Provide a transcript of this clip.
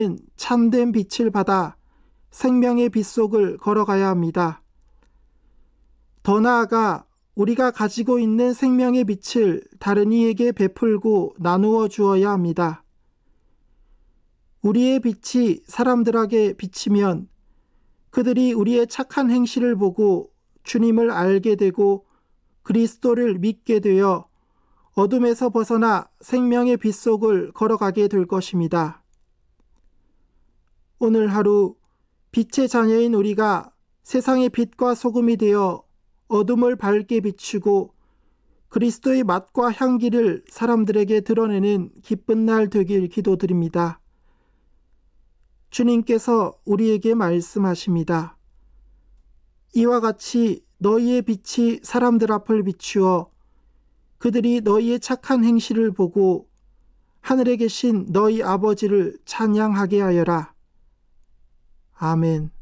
참된 빛을 받아 생명의 빛 속을 걸어가야 합니다. 더 나아가 우리가 가지고 있는 생명의 빛을 다른 이에게 베풀고 나누어 주어야 합니다. 우리의 빛이 사람들에게 비치면 그들이 우리의 착한 행실을 보고 주님을 알게 되고 그리스도를 믿게 되어 어둠에서 벗어나 생명의 빛 속을 걸어가게 될 것입니다. 오늘 하루 빛의 자녀인 우리가 세상의 빛과 소금이 되어 어둠을 밝게 비추고 그리스도의 맛과 향기를 사람들에게 드러내는 기쁜 날 되길 기도드립니다. 주님께서 우리에게 말씀하십니다. 이와 같이 너희의 빛이 사람들 앞을 비추어 그들이 너희의 착한 행실을 보고 하늘에 계신 너희 아버지를 찬양하게 하여라. 아멘.